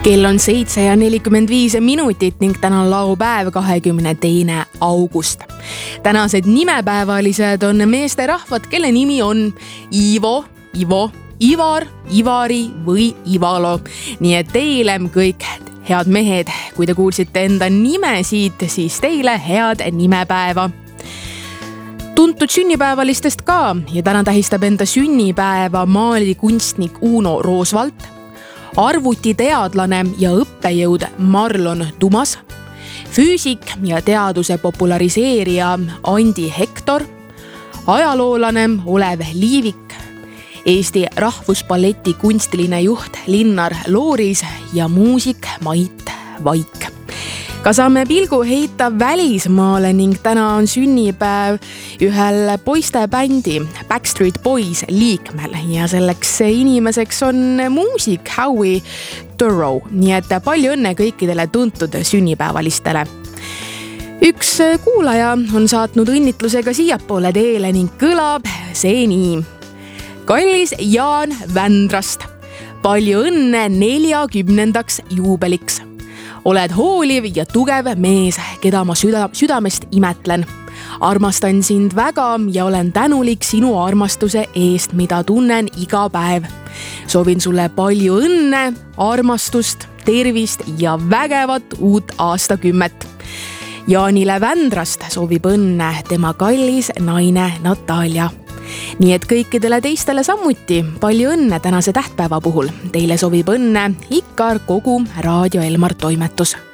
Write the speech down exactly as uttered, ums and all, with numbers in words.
Kell on seitse ja nelikümmend viis minutit ning täna on laupäev, kahekümne teine august. Tänased nimepäevalised on meesterahvad, kelle nimi on Ivo, Ivo, Ivar, Ivari või Ivalo. Nii et teile kõik head mehed, kui te kuulsite enda nime siit, siis teile head nimepäeva. Tuntud sünnipäevalistest ka ja täna tähistab enda sünnipäeva maalikunstnik Uno Roosvalt, arvutiteadlane ja õppejõud Marlon Dumas, füüsik ja teaduse populariseerija Andi Hektor, ajaloolane Olev Liivik, Eesti Rahvuspalleti kunstiline juht Linnar Looris ja muusik Mait Vaik. Ka saame pilgu heita välismaale ning täna on sünnipäev ühel poistebändi Backstreet Boys liikmel ja selleks inimeseks on muusik Howie Turrow. Nii et palju õnne kõikidele tuntud sünnipäevalistele. Üks kuulaja on saatnud õnnitlusega siiapoole teele ning kõlab see nii. Kallis Jaan Vändrast, palju õnne neljakümnendaks juubeliks. Oled hooliv ja tugev mees, keda ma süda, südamest imetlen. Armastan sind väga ja olen tänulik sinu armastuse eest, mida tunnen iga päev. Soovin sulle palju õnne, armastust, tervist ja vägevat uut aastakümmet. Jaanile Vändrast soovib õnne tema kallis naine Natalja. Nii et kõikidele teistele samuti palju õnne tänase tähtpäeva puhul. Teile soovib õnne ikka kogu Raadio Elmar toimetus.